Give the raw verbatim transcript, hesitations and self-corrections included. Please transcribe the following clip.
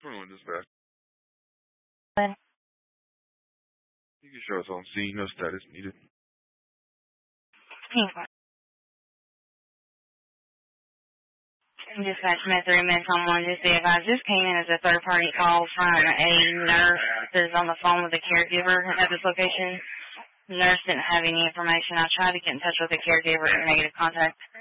Currently dispatch. But You can show us on scene, no status needed. anyway. Dispatch met three minutes on one. Just be advised, this came in as a third-party call from a nurse that's on the phone with a caregiver at this location. The nurse didn't have any information. I tried to get in touch with the caregiver, negative contact.